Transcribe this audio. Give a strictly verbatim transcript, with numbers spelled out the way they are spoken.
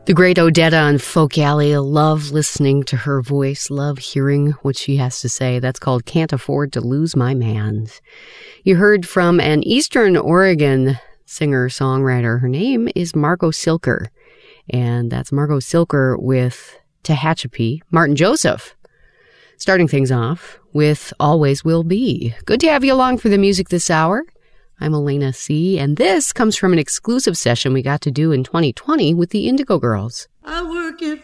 The great Odetta on Folk Alley. Love listening to her voice. Love hearing what she has to say. That's called Can't Afford to Lose My Man. You heard from an Eastern Oregon singer-songwriter. Her name is Margot Silker. And that's Margot Silker with Tehachapi. Martin Joseph starting things off with Always Will Be. Good to have you along for the music this hour. I'm Elena C., and this comes from an exclusive session we got to do in twenty twenty with the Indigo Girls. I work it